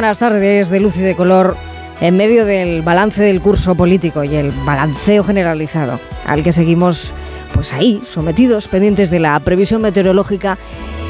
buenas tardes de luz y de color en medio del balance del curso político y el balanceo generalizado al que seguimos pues ahí, sometidos, pendientes de la previsión meteorológica